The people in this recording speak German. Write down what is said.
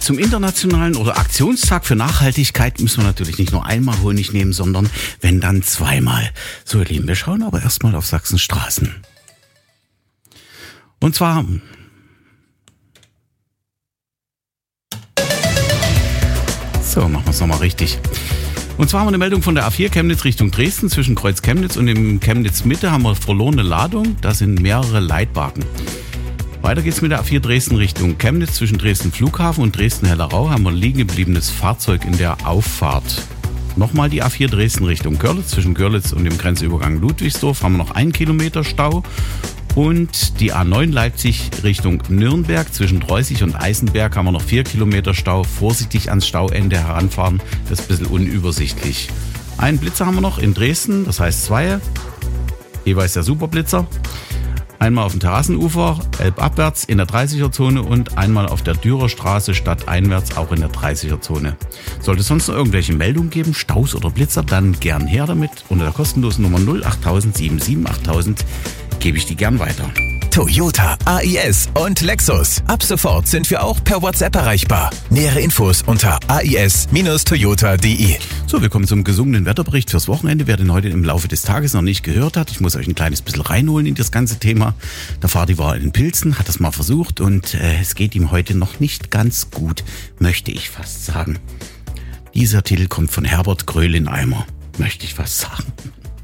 zum internationalen oder Aktionstag für Nachhaltigkeit müssen wir natürlich nicht nur einmal Honig nehmen, sondern wenn dann zweimal. So, ihr Lieben, wir schauen aber erstmal auf Sachsens Straßen. Und zwar... So, machen wir es nochmal richtig. Und zwar haben wir eine Meldung von der A4 Chemnitz Richtung Dresden. Zwischen Kreuz Chemnitz und dem Chemnitz Mitte haben wir verlorene Ladung. Da sind mehrere Leitwagen. Weiter geht's mit der A4 Dresden Richtung Chemnitz. Zwischen Dresden Flughafen und Dresden Hellerau haben wir ein liegen gebliebenes Fahrzeug in der Auffahrt. Nochmal die A4 Dresden Richtung Görlitz. Zwischen Görlitz und dem Grenzübergang Ludwigsdorf haben wir noch 1 Kilometer Stau. Und die A9 Leipzig Richtung Nürnberg. Zwischen Dreußig und Eisenberg haben wir noch 4 Kilometer Stau. Vorsichtig ans Stauende heranfahren, das ist ein bisschen unübersichtlich. Einen Blitzer haben wir noch in Dresden, das heißt 2. Jeweils der Superblitzer. Einmal auf dem Terrassenufer, elbabwärts in der 30er-Zone und einmal auf der Dürerstraße stadteinwärts auch in der 30er-Zone. Sollte es sonst noch irgendwelche Meldungen geben, Staus oder Blitzer, dann gern her damit. Unter der kostenlosen Nummer 08000 77 8000 gebe ich die gern weiter. Toyota, AIS und Lexus. Ab sofort sind wir auch per WhatsApp erreichbar. Nähere Infos unter ais-toyota.de. So, wir kommen zum gesungenen Wetterbericht fürs Wochenende. Wer den heute im Laufe des Tages noch nicht gehört hat, ich muss euch ein kleines bisschen reinholen in das ganze Thema. Der Fadi war in den Pilzen, hat das mal versucht und es geht ihm heute noch nicht ganz gut, möchte ich fast sagen. Dieser Titel kommt von Herbert Gröll in Eimer, möchte ich fast sagen.